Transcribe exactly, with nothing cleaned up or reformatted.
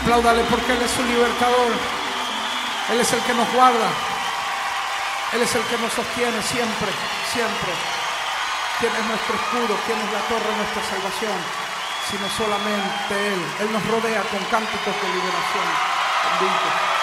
Apláudale porque Él es su libertador. Él es el que nos guarda. Él es el que nos sostiene siempre, siempre. ¿Quién es nuestro escudo? ¿Quién es la torre de nuestra salvación? Sino solamente Él. Él nos rodea con cánticos de liberación. Bendito.